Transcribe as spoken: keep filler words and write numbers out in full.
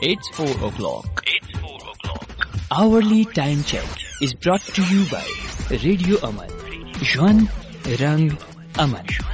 It's four o'clock. It's four o'clock. Hourly time check is brought to you by Radio Aman. Juan Rang Aman.